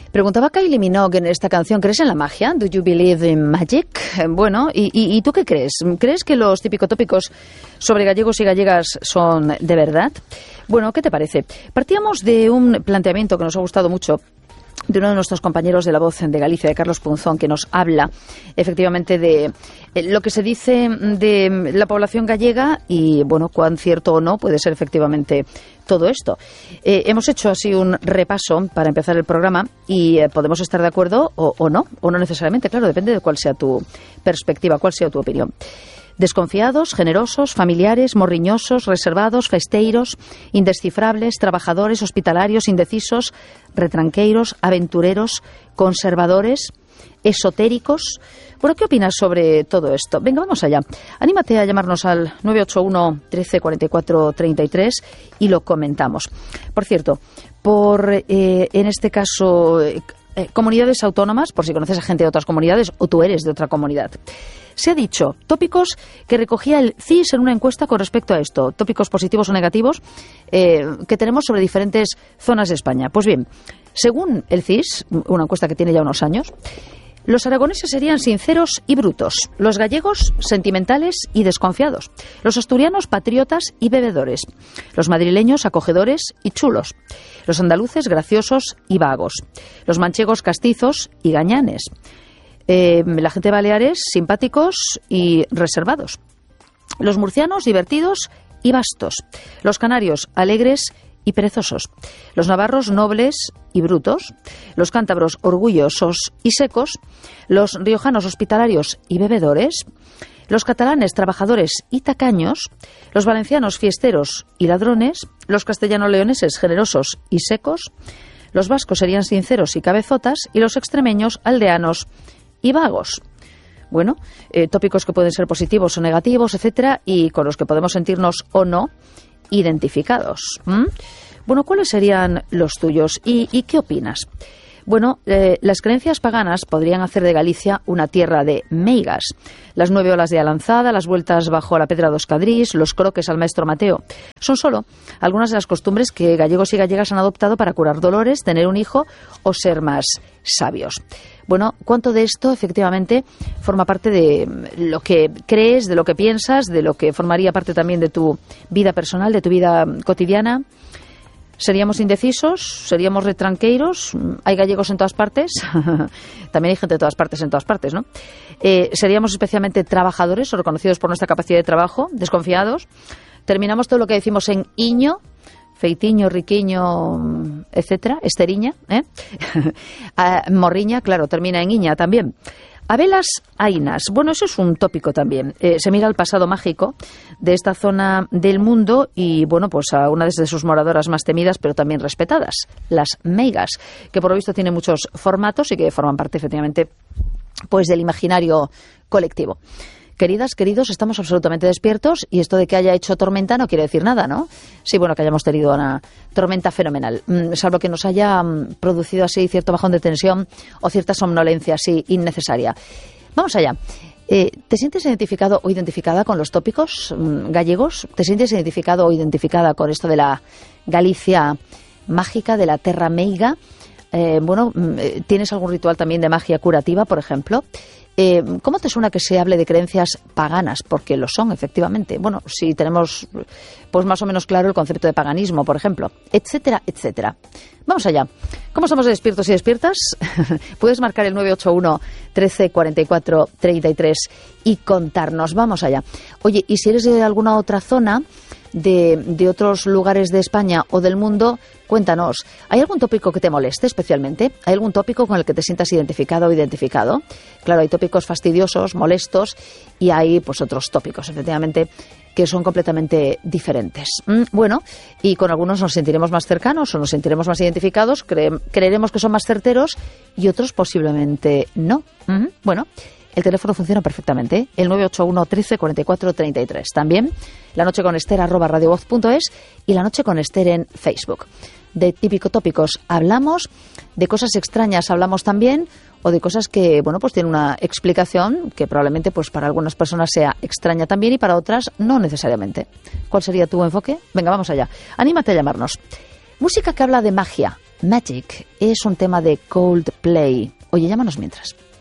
Preguntaba Kylie Minogue en esta canción, ¿crees en la magia? ¿Do you believe in magic? Bueno, ¿y tú qué crees? ¿Crees que los típicos sobre gallegos y gallegas son de verdad? Bueno, ¿qué te parece? Partíamos de un planteamiento que nos ha gustado mucho, de uno de nuestros compañeros de La Voz de Galicia, de Carlos Punzón, que nos habla efectivamente de lo que se dice de la población gallega y, bueno, cuán cierto o no puede ser efectivamente todo esto. Hemos hecho así un repaso para empezar el programa y podemos estar de acuerdo o no necesariamente, claro, depende de cuál sea tu perspectiva, cuál sea tu opinión. Desconfiados, generosos, familiares, morriñosos, reservados, festeiros, indescifrables, trabajadores, hospitalarios, indecisos, retranqueiros, aventureros, conservadores, esotéricos. Bueno, ¿qué opinas sobre todo esto? Venga, vamos allá. Anímate a llamarnos al 981 13 44 33 y lo comentamos. Por cierto, en este caso, comunidades autónomas, por si conoces a gente de otras comunidades o tú eres de otra comunidad. Se ha dicho tópicos que recogía el CIS en una encuesta con respecto a esto, tópicos positivos o negativos que tenemos sobre diferentes zonas de España. Pues bien, según el CIS, una encuesta que tiene ya unos años, los aragoneses serían sinceros y brutos, los gallegos sentimentales y desconfiados, los asturianos patriotas y bebedores, los madrileños acogedores y chulos, los andaluces graciosos y vagos, los manchegos castizos y gañanes, la gente de Baleares simpáticos y reservados, los murcianos divertidos y vastos, los canarios alegres y perezosos, los navarros nobles y brutos, los cántabros orgullosos y secos, los riojanos hospitalarios y bebedores, los catalanes trabajadores y tacaños, los valencianos fiesteros y ladrones, los castellano-leoneses generosos y secos, los vascos serían sinceros y cabezotas y los extremeños aldeanos y vagos. Bueno, tópicos que pueden ser positivos o negativos, etcétera, y con los que podemos sentirnos o no identificados. Bueno, ¿cuáles serían los tuyos y qué opinas? Bueno, las creencias paganas podrían hacer de Galicia una tierra de meigas. Las 9 olas de Alanzada, las vueltas bajo la Pedra dos Cadrís, los croques al maestro Mateo. Son solo algunas de las costumbres que gallegos y gallegas han adoptado para curar dolores, tener un hijo o ser más sabios. Bueno, ¿cuánto de esto efectivamente forma parte de lo que crees, de lo que piensas, de lo que formaría parte también de tu vida personal, de tu vida cotidiana? ¿Seríamos indecisos? ¿Seríamos retranqueiros? ¿Hay gallegos en todas partes? También hay gente de todas partes, ¿no? ¿Seríamos especialmente trabajadores o reconocidos por nuestra capacidad de trabajo? ¿Desconfiados? ¿Terminamos todo lo que decimos en iño? Feitiño, riquiño, etcétera, esteriña, morriña, claro, termina en iña también. Abelas ainas, bueno, eso es un tópico también. Se mira al pasado mágico de esta zona del mundo y, bueno, pues a una de sus moradoras más temidas, pero también respetadas, las meigas, que por lo visto tienen muchos formatos y que forman parte, efectivamente, pues del imaginario colectivo. Queridas, queridos, estamos absolutamente despiertos y esto de que haya hecho tormenta no quiere decir nada, ¿no? Sí, bueno, que hayamos tenido una tormenta fenomenal, salvo que nos haya producido así cierto bajón de tensión o cierta somnolencia así innecesaria. Vamos allá. ¿Te sientes identificado o identificada con los tópicos gallegos? ¿Te sientes identificado o identificada con esto de la Galicia mágica, de la terra meiga? Bueno, ¿tienes algún ritual también de magia curativa, por ejemplo? ¿Cómo te suena que se hable de creencias paganas? Porque lo son, efectivamente. Bueno, si tenemos pues más o menos claro el concepto de paganismo, por ejemplo, etcétera, etcétera. Vamos allá. ¿Cómo estamos de despiertos y despiertas? Puedes marcar el 981 13 44 33 y contarnos. Vamos allá. Oye, y si eres de alguna otra zona, de otros lugares de España o del mundo, cuéntanos. ¿Hay algún tópico que te moleste especialmente? ¿Hay algún tópico con el que te sientas identificado o identificado? Claro, hay tópicos fastidiosos, molestos, y hay pues otros tópicos, efectivamente, que son completamente diferentes. Bueno, y con algunos nos sentiremos más cercanos o nos sentiremos más identificados, creeremos que son más certeros y otros posiblemente no. Bueno, el teléfono funciona perfectamente, ¿eh? El 981 13 44 33. También La Noche con Ester @radiovoz.es y La Noche con Ester en Facebook. De típico tópicos hablamos, de cosas extrañas hablamos también, o de cosas que, bueno, pues tienen una explicación que probablemente pues para algunas personas sea extraña también y para otras no necesariamente. ¿Cuál sería tu enfoque? Venga, vamos allá. Anímate a llamarnos. Música que habla de magia, Magic es un tema de Coldplay. Oye, llámanos mientras.